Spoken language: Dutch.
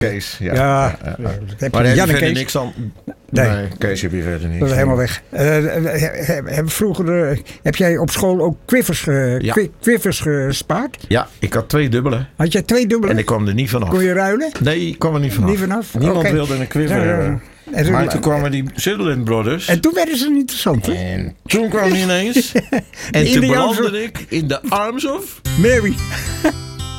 Kees, ja. Heb Maar je heb Jan je en verder Kees? niks aan? Nee. Kees heb je verder niks. Dat is helemaal weg. Vroeger heb jij op school ook quiffers gespaard? Ja, ik had 2 dubbele. Had jij 2 dubbele? En ik kwam er niet vanaf. Kon je ruilen? Nee, ik kwam er niet vanaf. Niet vanaf? Niemand Oké. wilde een quiver hebben. Maar toen kwamen die Sutherland Brothers. En toen werden ze interessant, hè? En toen kwam die ineens. En toen belandde ik in de arms of... Mary.